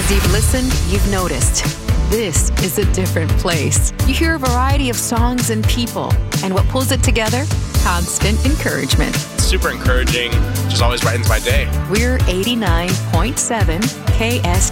As you've listened, you've noticed. This is a different place. You hear a variety of songs and people, and what pulls it together? Constant encouragement. Super encouraging, just always brightens my day. We're 89.7 KS.